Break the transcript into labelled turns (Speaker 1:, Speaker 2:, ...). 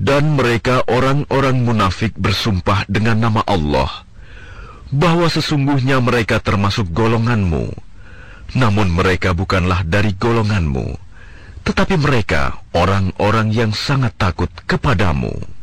Speaker 1: Dan mereka orang-orang munafik bersumpah dengan nama Allah bahwa sesungguhnya mereka termasuk golonganmu. Namun mereka bukanlah dari golonganmu, tetapi mereka orang-orang yang sangat takut kepadamu.